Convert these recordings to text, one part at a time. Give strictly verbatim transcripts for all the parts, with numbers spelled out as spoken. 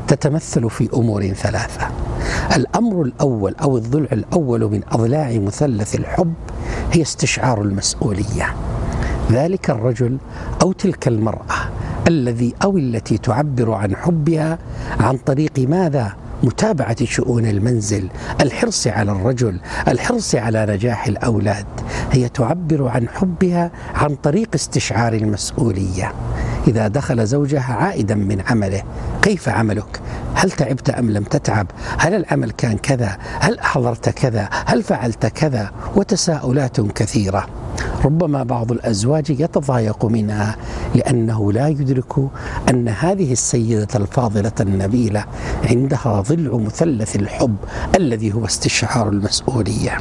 تتمثل في أمور ثلاثة. الأمر الأول أو الضلع الأول من أضلاع مثلث الحب هي استشعار المسؤولية. ذلك الرجل أو تلك المرأة الذي أو التي تعبر عن حبها عن طريق ماذا؟ متابعة شؤون المنزل، الحرص على الرجل، الحرص على نجاح الأولاد. هي تعبر عن حبها عن طريق استشعار المسؤولية. إذا دخل زوجها عائدا من عمله: كيف عملك؟ هل تعبت أم لم تتعب؟ هل العمل كان كذا؟ هل حضرت كذا؟ هل فعلت كذا؟ وتساؤلات كثيرة. ربما بعض الأزواج يتضايق منها لأنه لا يدرك أن هذه السيدة الفاضلة النبيلة عندها ضلع مثلث الحب الذي هو استشعار المسؤولية.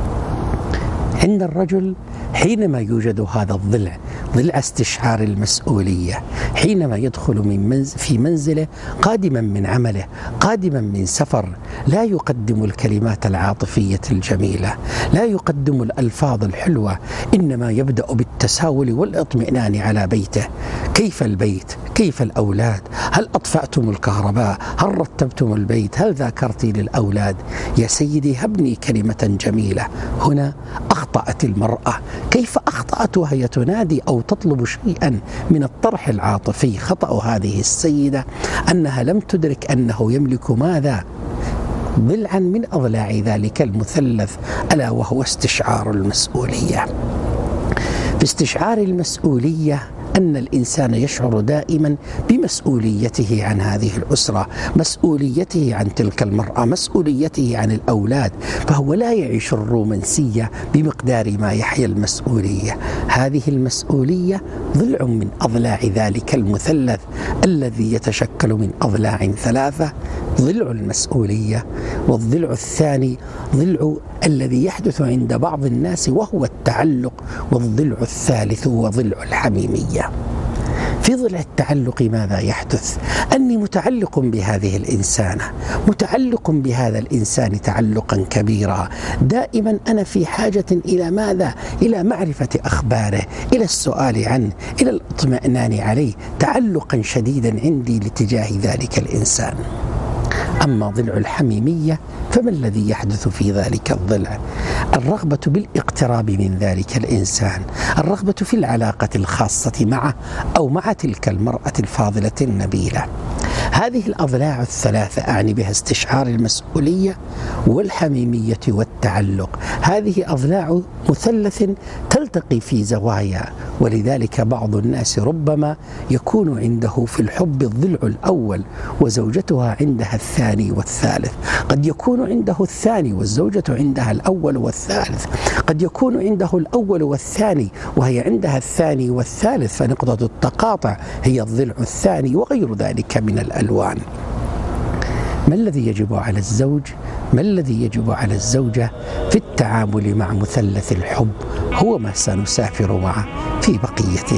عند الرجل حينما يوجد هذا الضلع، ضلع استشعار المسؤولية، حينما يدخل من منزل في منزله قادما من عمله، قادما من سفر، لا يقدم الكلمات العاطفية الجميلة، لا يقدم الألفاظ الحلوة، إنما يبدأ بالتساؤل والإطمئنان على بيته. كيف البيت؟ كيف الأولاد؟ هل أطفأتم الكهرباء؟ هل رتبتم البيت؟ هل ذاكرتي للأولاد؟ يا سيدي هبني كلمة جميلة. هنا أخطأت المرأة. كيف أخطأت وهي تنادي أو تطلب شيئا من الطرح العاطفي؟ خطأ هذه السيدة أنها لم تدرك أنه يملك ماذا؟ ضلعا من أضلاع ذلك المثلث، ألا وهو استشعار المسؤولية. في استشعار المسؤولية أن الإنسان يشعر دائما بمسؤوليته عن هذه الأسرة، مسؤوليته عن تلك المرأة، مسؤوليته عن الأولاد، فهو لا يعيش الرومانسية بمقدار ما يحيا المسؤولية. هذه المسؤولية ضلع من أضلاع ذلك المثلث الذي يتشكل من أضلاع ثلاثة: ضلع المسؤولية، والضلع الثاني ضلع الذي يحدث عند بعض الناس وهو التعلق، والضلع الثالث هو ضلع الحميمية. في ضلع التعلق ماذا يحدث؟ أني متعلق بهذه الإنسانة، متعلق بهذا الإنسان تعلقا كبيرا، دائما أنا في حاجة إلى ماذا؟ إلى معرفة أخباره، إلى السؤال عنه، إلى الاطمئنان عليه، تعلقا شديدا عندي لاتجاه ذلك الإنسان. أما ضلع الحميمية فما الذي يحدث في ذلك الضلع؟ الرغبة بالاقتراب من ذلك الإنسان، الرغبة في العلاقة الخاصة معه أو مع تلك المرأة الفاضلة النبيلة. هذه الأضلاع الثلاثة أعني بها استشعار المسؤولية والحميمية والتعلق، هذه أضلاع مثلث تلتقي في زوايا، ولذلك بعض الناس ربما يكون عنده في الحب الضلع الأول وزوجتها عندها الثاني والثالث، قد يكون عنده الثاني والزوجة عندها الأول والثالث، قد يكون عنده الأول والثاني وهي عندها الثاني والثالث، فنقطة التقاطع هي الضلع الثاني، وغير ذلك من الألوان. ما الذي يجب على الزوج؟ ما الذي يجب على الزوجة في التعامل مع مثلث الحب؟ هو ما سنسافر معه في بقية